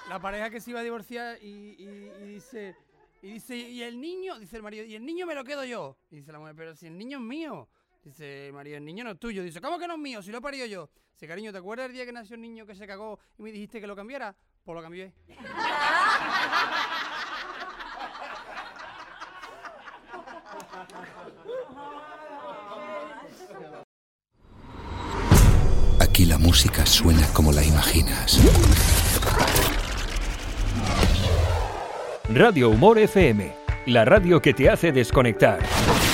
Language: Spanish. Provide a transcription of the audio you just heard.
la pareja que se iba a divorciar y dice, ¿y el niño? Dice el marido, y el niño me lo quedo yo. Y dice la mujer, pero si el niño es mío. Dice el marido, el niño no es tuyo. Dice, ¿cómo que no es mío? Si lo he parido yo. Dice, cariño, ¿te acuerdas el día que nació el niño que se cagó y me dijiste que lo cambiara? Pues lo cambié. Aquí la música suena como la imaginas. Radio Humor FM, la radio que te hace desconectar.